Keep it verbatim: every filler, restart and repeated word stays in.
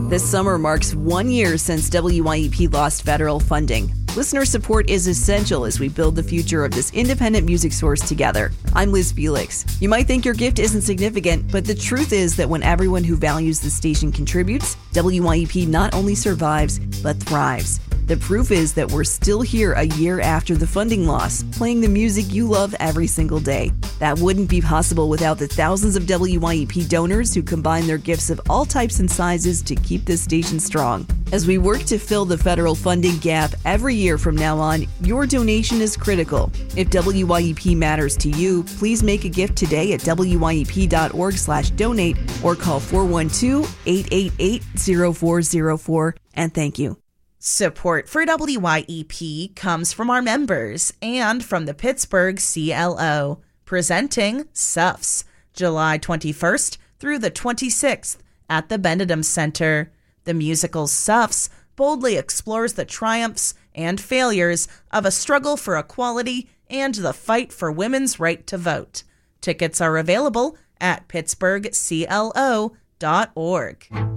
This summer marks one year since W Y E P lost federal funding. Listener support is essential as we build the future of this independent music source together. I'm Liz Felix. You might think your gift isn't significant, but the truth is that when everyone who values the station contributes, W Y E P not only survives, but thrives. The proof is that we're still here a year after the funding loss, playing the music you love every single day. That wouldn't be possible without the thousands of W Y E P donors who combine their gifts of all types and sizes to keep this station strong. As we work to fill the federal funding gap every year from now on, your donation is critical. If W Y E P matters to you, please make a gift today at W Y E P dot org slash donate or call four one two, eight eight eight, zero four zero four, and thank you. Support for W Y E P comes from our members and from the Pittsburgh C L O, presenting S U Fs, July twenty-first through the twenty-sixth at the Benedum Center. The musical S U Fs boldly explores the triumphs and failures of a struggle for equality and the fight for women's right to vote. Tickets are available at pittsburgh c l o dot org.